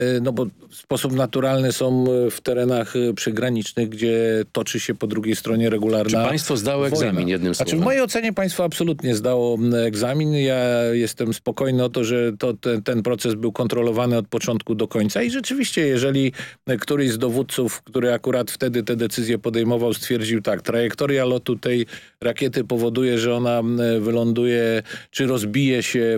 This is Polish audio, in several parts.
No bo w sposób naturalny są w terenach przygranicznych, gdzie toczy się po drugiej stronie regularna Czy państwo zdało egzamin, jednym słowem? Znaczy w mojej ocenie państwo absolutnie zdało egzamin. Ja jestem spokojny o to, że ten proces był kontrolowany od początku do końca i rzeczywiście, jeżeli któryś z dowódców, który akurat wtedy te decyzje podejmował, stwierdził tak, trajektoria lotu tej rakiety powoduje, że ona wyląduje, czy rozbije się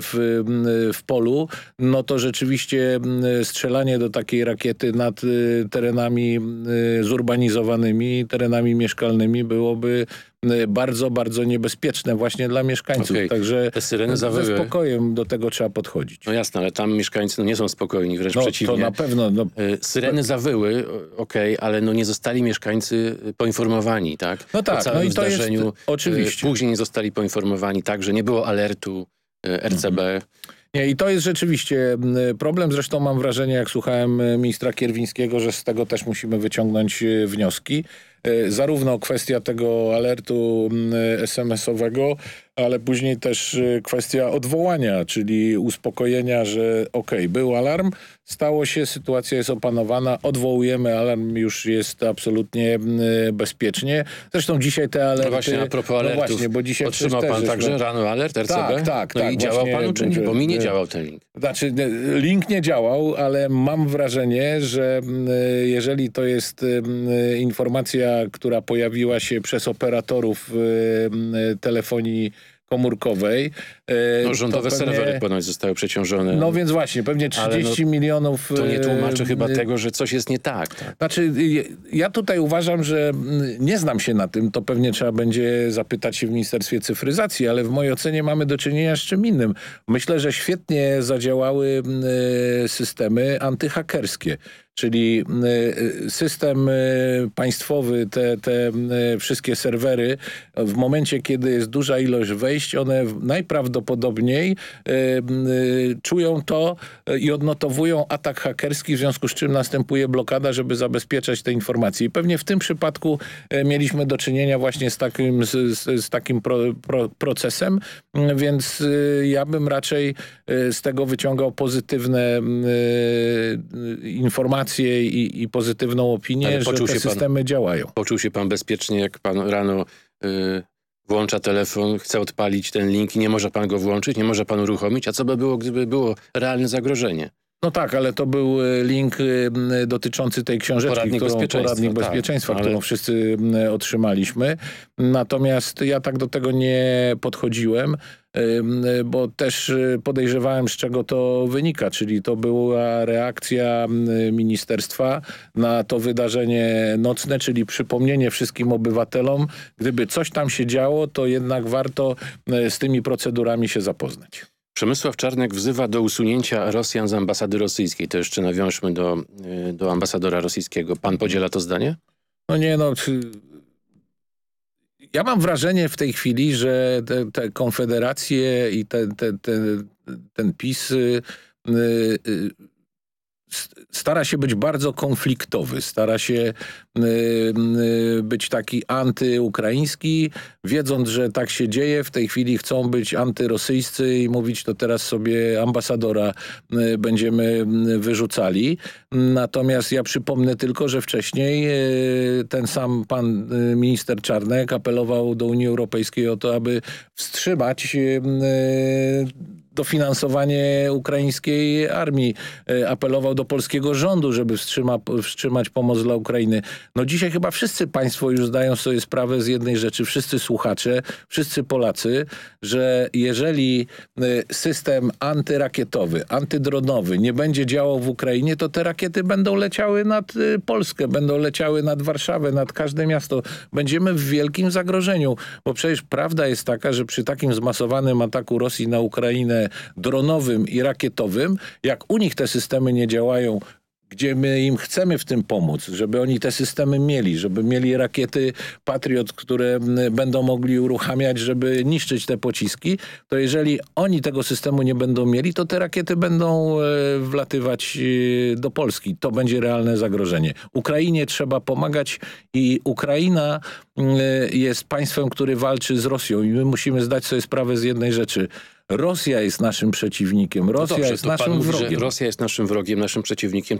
w polu, no to rzeczywiście strzelanie do takiej rakiety nad terenami zurbanizowanymi, terenami mieszkalnymi byłoby bardzo, bardzo niebezpieczne właśnie dla mieszkańców. Także te syreny zawyły. Ze spokojem do tego trzeba podchodzić. No jasne, ale tam mieszkańcy nie są spokojni, wręcz przeciwnie. To na pewno. Syreny zawyły, ale nie zostali mieszkańcy poinformowani, tak? No tak, o całym i to zdarzeniu. Jest, oczywiście. Później nie zostali poinformowani, tak, że nie było alertu RCB. Nie, i to jest rzeczywiście problem. Zresztą mam wrażenie, jak słuchałem ministra Kierwińskiego, że z tego też musimy wyciągnąć wnioski. Zarówno kwestia tego alertu SMS-owego, ale później też kwestia odwołania, czyli uspokojenia, że był alarm, stało się, sytuacja jest opanowana, odwołujemy alarm, już jest absolutnie bezpiecznie. Zresztą dzisiaj te alerty... No właśnie, a propos alertów, właśnie, bo dzisiaj otrzymał pan także rano alert RCB? Tak. I działał panu czy nie? Bo mi nie działał ten link. Znaczy, link nie działał, ale mam wrażenie, że jeżeli to jest informacja, która pojawiła się przez operatorów telefonii komórkowej. Rządowe serwery ponoć zostały przeciążone. No więc właśnie, pewnie 30 milionów... To nie tłumaczy chyba tego, że coś jest nie tak. Znaczy, ja tutaj uważam, że nie znam się na tym, to pewnie trzeba będzie zapytać się w Ministerstwie Cyfryzacji, ale w mojej ocenie mamy do czynienia z czym innym. Myślę, że świetnie zadziałały systemy antyhakerskie. Czyli system państwowy, te wszystkie serwery, w momencie, kiedy jest duża ilość wejść, one najprawdopodobniej czują to i odnotowują atak hakerski, w związku z czym następuje blokada, żeby zabezpieczać te informacje. I pewnie w tym przypadku mieliśmy do czynienia właśnie z takim procesem, więc ja bym raczej z tego wyciągał pozytywne informacje i pozytywną opinię, że te systemy działają. Poczuł się pan bezpiecznie, jak pan rano włącza telefon, chce odpalić ten link i nie może pan go włączyć, nie może pan uruchomić? A co by było, gdyby było realne zagrożenie? No tak, ale to był link dotyczący tej książeczki, Poradnik Bezpieczeństwa, którą wszyscy otrzymaliśmy. Natomiast ja tak do tego nie podchodziłem, bo też podejrzewałem, z czego to wynika, czyli to była reakcja ministerstwa na to wydarzenie nocne, czyli przypomnienie wszystkim obywatelom, gdyby coś tam się działo, to jednak warto z tymi procedurami się zapoznać. Przemysław Czarnek wzywa do usunięcia Rosjan z ambasady rosyjskiej. To jeszcze nawiążmy do ambasadora rosyjskiego. Pan podziela to zdanie? No nie, ja mam wrażenie w tej chwili, że te konfederacje i ten PiS stara się być bardzo konfliktowy, stara się być taki antyukraiński, wiedząc, że tak się dzieje. W tej chwili chcą być antyrosyjscy i mówić, to teraz sobie ambasadora będziemy wyrzucali. Natomiast ja przypomnę tylko, że wcześniej ten sam pan minister Czarnek apelował do Unii Europejskiej o to, aby wstrzymać dofinansowanie ukraińskiej armii. Apelował do polskiego rządu, żeby wstrzymać pomoc dla Ukrainy. No dzisiaj chyba wszyscy państwo już zdają sobie sprawę z jednej rzeczy, wszyscy słuchacze, wszyscy Polacy, że jeżeli system antyrakietowy, antydronowy nie będzie działał w Ukrainie, to te rakiety będą leciały nad Polskę, będą leciały nad Warszawę, nad każde miasto. Będziemy w wielkim zagrożeniu, bo przecież prawda jest taka, że przy takim zmasowanym ataku Rosji na Ukrainę dronowym i rakietowym, jak u nich te systemy nie działają, gdzie my im chcemy w tym pomóc, żeby oni te systemy mieli, żeby mieli rakiety Patriot, które będą mogli uruchamiać, żeby niszczyć te pociski, to jeżeli oni tego systemu nie będą mieli, to te rakiety będą wlatywać do Polski. To będzie realne zagrożenie. Ukrainie trzeba pomagać i Ukraina jest państwem, który walczy z Rosją i my musimy zdać sobie sprawę z jednej rzeczy. Rosja jest naszym przeciwnikiem. Rosja jest naszym wrogiem. Rosja jest naszym wrogiem, naszym przeciwnikiem.